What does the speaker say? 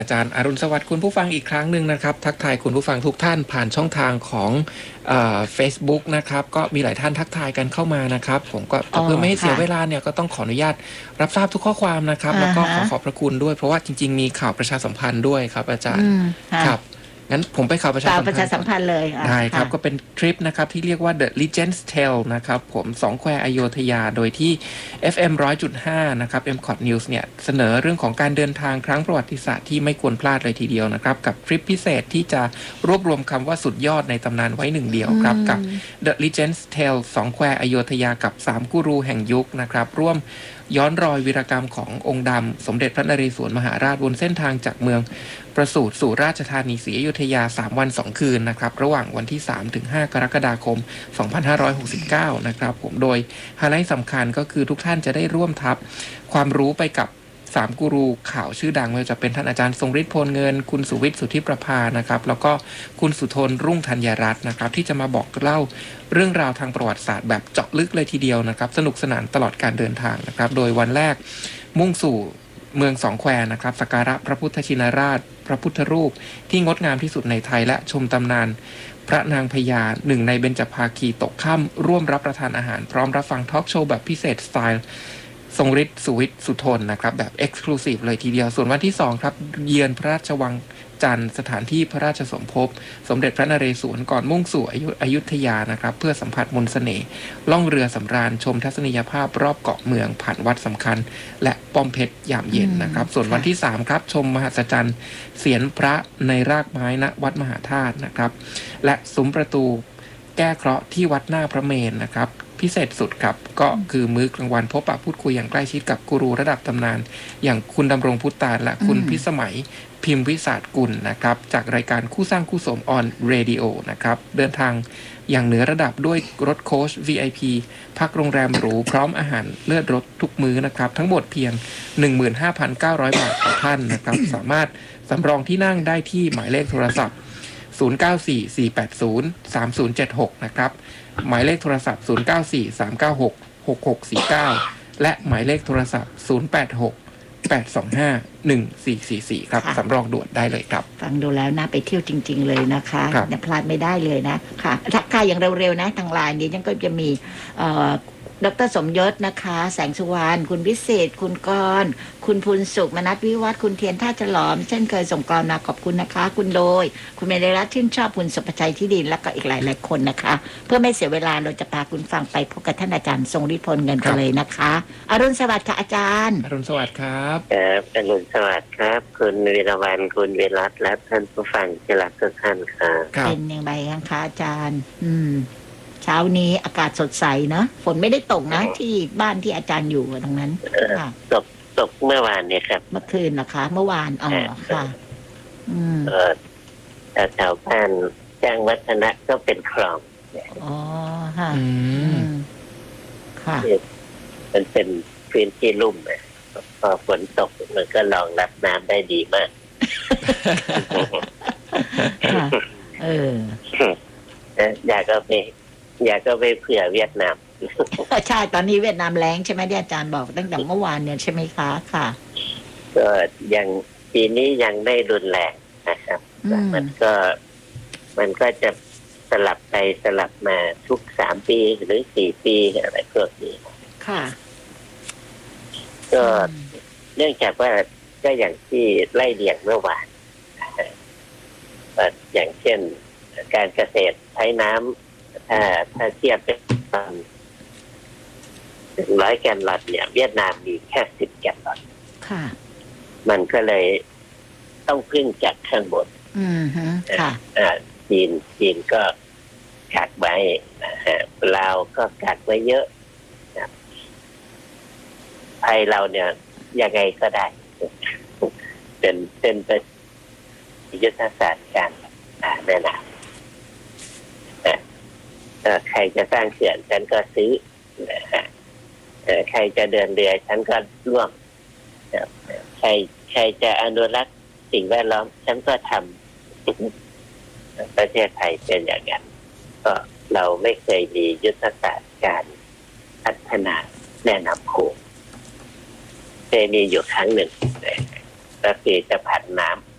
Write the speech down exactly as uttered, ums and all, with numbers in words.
อาจารย์อรุณสวัสดิ์คุณผู้ฟังอีกครั้งหนึ่งนะครับทักทายคุณผู้ฟังทุกท่านผ่านช่องทางของเอ่อ Facebook นะครับก็มีหลายท่านทักทายกันเข้ามานะครับผมก็เพื่อไม่ให้เสียเวลาเนี่ยก็ต้องขออนุญาตรับทราบทุกข้อความนะครับแล้วก็ขอขอบพระคุณด้วยเพราะว่าจริงๆมีข่าวประชาสัมพันธ์ด้วยครับอาจารย์ครับงั้นผมไปข่าวประชาสัมพันธ์ประชาสัมพันธ์เลยได้ครับก็เป็นทริปนะครับที่เรียกว่า The Legends Tale นะครับผมสองแควอโยธยาโดยที่ เอฟ เอ็ม หนึ่งร้อยจุดห้า นะครับ เอ็ม คอท News เนี่ยเสนอเรื่องของการเดินทางครั้งประวัติศาสตร์ที่ไม่ควรพลาดเลยทีเดียวนะครับกับทริปพิเศษที่จะรวบรวมคำว่าสุดยอดในตำนานไว้หนึ่งเดียวครับกับ The Legends Tale สองแควอโยธยากับสามกูรูแห่งยุคนะครับร่วมย้อนรอยวีรกรรมขององค์ดำสมเด็จพระนเรศวรมหาราชบนเส้นทางจากเมืองประสูติสู่ราชธานีศรีอยุธยาสามวันสองคืนนะครับระหว่างวันที่สามถึงห้ากรกฎาคมสองพันห้าร้อยหกสิบเก้านะครับผมโดยไฮไลท์สำคัญก็คือทุกท่านจะได้ร่วมทับความรู้ไปกับสามกูรูข่าวชื่อดังไม่ว่าจะเป็นท่านอาจารย์ทรงฤทธิ์โพลเงินคุณสุวิทย์สุทธิประภานะครับแล้วก็คุณสุทนรุ่งธัญรัตน์นะครับที่จะมาบอกเล่าเรื่องราวทางประวัติศาสตร์แบบเจาะลึกเลยทีเดียวนะครับสนุกสนานตลอดการเดินทางนะครับโดยวันแรกมุ่งสู่เมืองสองแควนะครับสักการะพระพุทธชินราชพระพุทธรูปที่งดงามที่สุดในไทยและชมตำนานพระนางพญาหนึ่งในเบญจภาคีตกค่ำร่วมรับประทานอาหารพร้อมรับฟังทอล์กโชว์แบบพิเศษสไตล์ทรงฤทธิ์สุวิทย์สุทนนะครับแบบเอ็กซ์คลูซีฟเลยทีเดียวส่วนวันที่สองครับเยือนพระราชวังจันทร์สถานที่พระราชสมภพสมเด็จพระนเรศวรก่อนมุ่งสู่อยุธยานะครับเพื่อสัมผัสมนต์เสน่ห์ล่องเรือสำราญชมทัศนียภาพรอบเกาะเมืองผ่านวัดสำคัญและป้อมเพชรยามเย็นนะครับส่วนวันที่สามครับชมมหัศจรรย์เสียนพระในรากไม้ณวัดมหาธาตุนะครับและซุ้มประตูแก้เคราะห์ที่วัดหน้าพระเมรุนะครับพิเศษสุดครับก็คือมื้อกลางวันพบปะพูดคุยอย่างใกล้ชิดกับกูรูระดับตำนานอย่างคุณดำรงพุทธาและคุณพิสมัยพิมพ์วิสาทกุลนะครับจากรายการคู่สร้างคู่สมออนเรดิโอนะครับเดินทางอย่างเหนือระดับด้วยรถโค้ช วี ไอ พี พักโรงแรมหรูพร้อมอาหารเลือดรสทุกมื้อนะครับทั้งหมดเพียง หนึ่งหมื่นห้าพันเก้าร้อย บาทต่อท่านนะครับสามารถสำรองที่นั่งได้ที่หมายเลขโทรศัพท์ศูนย์ เก้า สี่ สี่ แปด ศูนย์ สาม ศูนย์ เจ็ด หกนะครับหมายเลขโทรศัพท์ศูนย์ เก้า สี่ สาม เก้า หก หก หก สี่ เก้าและหมายเลขโทรศัพท์ศูนย์ แปด หก แปด สอง ห้า หนึ่ง สี่ สี่ สี่ครับสำรองด่วนได้เลยครับฟังดูแล้วน่าไปเที่ยวจริงๆเลยนะคะอย่าพลาดไม่ได้เลยนะค่ะทักทายอย่างเร็วๆนะทางไลน์นี้ยังก็จะมีดร.สมยศนะคะแสงสุวรรณคุณวิเศษคุณกรณ์คุณพูนสุขมนัสวิวัฒน์คุณเทียนท่าฉลอมเช่นเคยส่งกรมาขอบคุณนะคะคุณโดยคุณเมเดรัตชื่นชอบคุณสุภชัยที่ดินและก็อีกหลายๆคนนะคะเพื่อไม่เสียเวลาเราจะพาคุณฟังไปพบกับท่านอาจารย์ทรงฤทธิ์พลเงินกันเลยนะคะอรุณสวัสดิ์ค่ะอาจารย์อรุณสวัสดิ์ครับครับอรุณสวัสดิ์ครับคุณวีรวรรณคุณเวรัตน์และท่านผู้ฟังที่รักทุกท่านครับเป็นอย่างไรคะอาจารย์อืมเช้านี้อากาศสดใสนะฝนไม่ได้ตกนะที่บ้านที่อาจารย์อยู่ตรงนั้นค่ะตกตกเมื่อวานเนี่ยครับเมื่อคืนนะคะเมื่อวานอ๋อค่ะอืมเออแถวบ้านแจ้งวัฒนะก็เป็นคลองอ๋อค่ะอืมค่ะมันเป็นพื้นที่ลุ่มนะพอฝนตกมันก็รองรับน้ำได้ดีมากเอออยากก็ไปอยากก็ไปเผื่อเวียดนามใช่ตอนนี้เวียดนามแล้งใช่ไหมที่อาจารย์บอกตั้งแต่เมื่อวานเนี่ยใช่ไหมคะค่ะก็ยังปีนี้ยังไม่รุนแรงนะครับมันก็มันก็จะสลับไปสลับมาทุกสามปีหรือสี่ปีอะไรพวกนี้ค่ะก็เนื่องจากว่าก็อย่างที่ไล่เรียงเมื่อวานอย่างเช่นการเกษตรใช้น้ำถ้าถ้าเทียบเป็นหนึ่งร้อยแกนลอนเนี่ยเวียดนามมีแค่สิบแกนลอนค่ะมันก็เลยต้องพึ่งจากข้างบนอืมค่ะอ่าจีนจีนก็กักไว้ลาวก็กักไว้เยอะนะไทยเราเนี่ยยังไงก็ได้เป็นเป็นเป็นยุทธศาสตร์การแน่นอนใครจะสร้างเขื่อนฉันก็ซื้อใครจะเดินเรือฉันก็ร่วมใครใครจะอนุรักษ์สิ่งแวดล้อมฉันก็ทำประเทศไทยเป็นอย่างนั้นก็เราไม่เคยมียุทธศาสตร์การพัฒนาแนะนำโขงเคยมีอยู่ครั้งหนึ่งก็คือจะผันน้